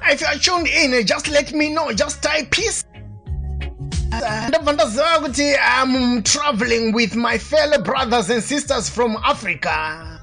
If you are tuned in, just let me know. Just type peace. I'm traveling with my fellow brothers and sisters from Africa.